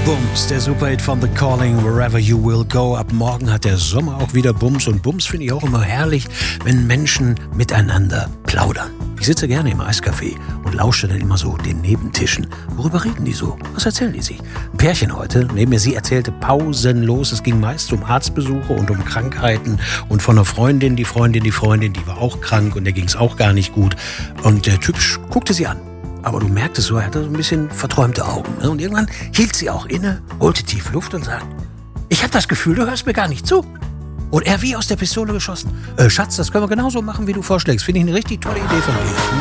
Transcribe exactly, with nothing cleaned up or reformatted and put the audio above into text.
Bums, der Superhit von The Calling, Wherever You Will Go. Ab morgen hat der Sommer auch wieder Bums. Und Bums finde ich auch immer herrlich, wenn Menschen miteinander plaudern. Ich sitze gerne im Eiscafé und lausche dann immer so den Nebentischen. Worüber reden die so? Was erzählen die sich? Ein Pärchen heute, neben mir, sie erzählte pausenlos. Es ging meist um Arztbesuche und um Krankheiten. Und von einer Freundin, die Freundin, die Freundin, die war auch krank und der ging es auch gar nicht gut. Und der Typ guckte sie an. Aber du merktest so, er hatte so ein bisschen verträumte Augen. Ne? Und irgendwann hielt sie auch inne, holte tief Luft und sagte, ich habe das Gefühl, du hörst mir gar nicht zu. Und er wie aus der Pistole geschossen. Äh, Schatz, das können wir genauso machen, wie du vorschlägst. Finde ich eine richtig tolle Idee von dir.